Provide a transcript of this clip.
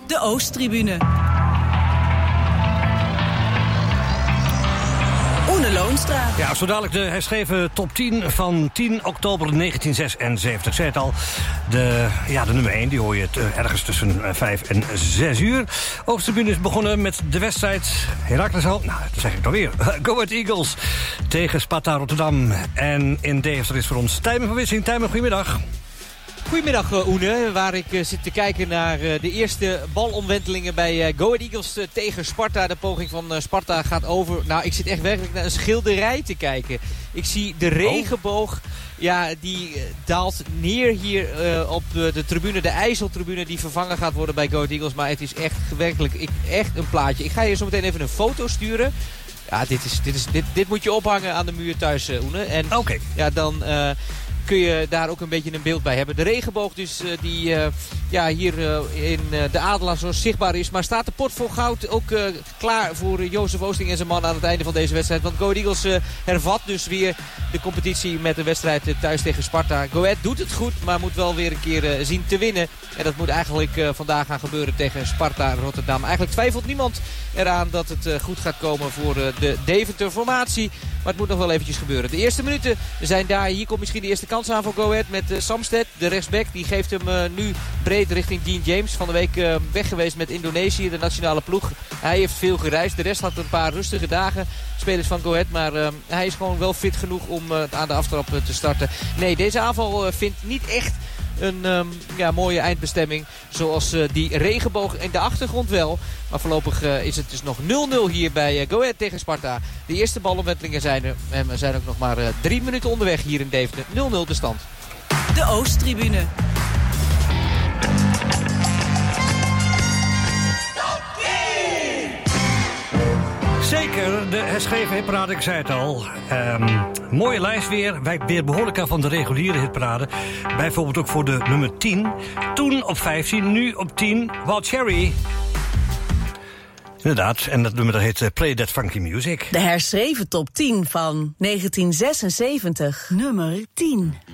De Oosttribune. Oene Loonstra. Ja, zo dadelijk de herschreven top 10 van 10 oktober 1976. Ik zei het al, de nummer 1, die hoor je ergens tussen 5 en 6 uur. Oosttribune is begonnen met de wedstrijd Heracles al. Nou, dat zeg ik nog weer. Go Ahead Eagles tegen Sparta Rotterdam. En in Deventer is voor ons Tijmen van Wissing. Tijmen, goedemiddag. Goedemiddag Oene, waar ik zit te kijken naar de eerste balomwentelingen bij Go Ahead Eagles tegen Sparta. De poging van Sparta gaat over. Nou, ik zit echt werkelijk naar een schilderij te kijken. Ik zie de regenboog, ja, die daalt neer hier op de tribune, de IJsseltribune, die vervangen gaat worden bij Go Ahead Eagles. Maar het is echt werkelijk echt een plaatje. Ik ga je zo meteen even een foto sturen. Ja, dit moet je ophangen aan de muur thuis, Oene. En ja, dan kun je daar ook een beetje een beeld bij hebben. De regenboog dus die hier in de Adelaar zo zichtbaar is. Maar staat de pot vol goud ook klaar voor Jozef Oosting en zijn man aan het einde van deze wedstrijd. Want Go Ahead Eagles hervat dus weer de competitie met een wedstrijd thuis tegen Sparta. Go Ahead doet het goed, maar moet wel weer een keer zien te winnen. En dat moet eigenlijk vandaag gaan gebeuren tegen Sparta Rotterdam. Eigenlijk twijfelt niemand eraan dat het goed gaat komen voor de Deventer-formatie. Maar het moet nog wel eventjes gebeuren. De eerste minuten zijn daar. Hier komt misschien de eerste kans aan voor Go Ahead met Samsted, de rechtsback. Die geeft hem nu breed richting Dean James. Van de week weg geweest met Indonesië, de nationale ploeg. Hij heeft veel gereisd. De rest had een paar rustige dagen, spelers van Go Ahead. Maar hij is gewoon wel fit genoeg om aan de aftrap te starten. Nee, deze aanval vindt niet echt een mooie eindbestemming. Zoals die regenboog in de achtergrond wel. Maar voorlopig is het dus nog 0-0 hier bij Go Ahead tegen Sparta. De eerste balomwentelingen zijn er. En we zijn ook nog maar 3 minuten onderweg hier in Deventer. 0-0 de stand. De Oosttribune. Zeker, de herschreven hitparade, ik zei het al. Mooie lijst weer. Wijkt weer behoorlijk af van de reguliere hitparade. Bijvoorbeeld ook voor de nummer 10. Toen op 15, nu op 10. Wild Cherry. Inderdaad, en dat nummer dat heet Play That Funky Music. De herschreven top 10 van 1976. Nummer 10.